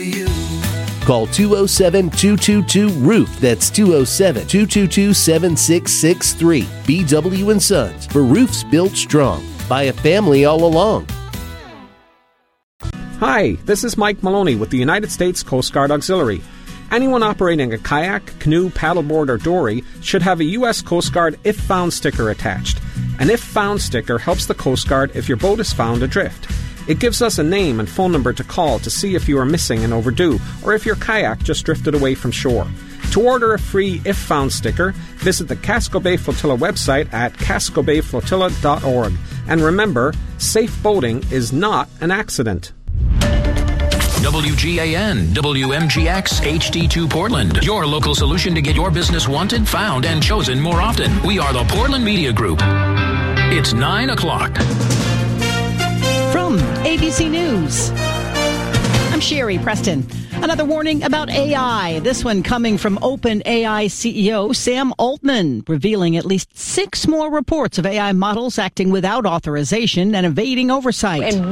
Call 207-222-ROOF. That's 207-222-7663. BW & Sons, for roofs built strong by a family all along. Hi, this is Mike Maloney with the United States Coast Guard Auxiliary. Anyone operating a kayak, canoe, paddleboard, or dory should have a U.S. Coast Guard If Found sticker attached. An If Found sticker helps the Coast Guard if your boat is found adrift. It gives us a name and phone number to call to see if you are missing and overdue, or if your kayak just drifted away from shore. To order a free If Found sticker, visit the Casco Bay Flotilla website at cascobayflotilla.org. And remember, safe boating is not an accident. WGAN, WMGX, HD2 Portland. Your local solution to get your business wanted, found, and chosen more often. We are the Portland Media Group. It's 9 o'clock. From ABC News, I'm Sherry Preston. Another warning about AI. This one coming from OpenAI CEO Sam Altman, revealing at least 6 more reports of AI models acting without authorization and evading oversight.